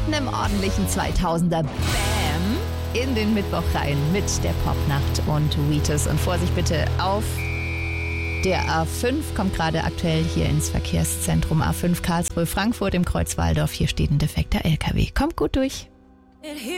einem ordentlichen 2000er Bam in den Mittwoch rein mit der Popnacht und Wheatus. Und Vorsicht bitte, auf der A5 kommt gerade aktuell hier ins Verkehrszentrum A5 Karlsruhe-Frankfurt im Kreuz Walldorf. Hier steht ein defekter LKW. Kommt gut durch.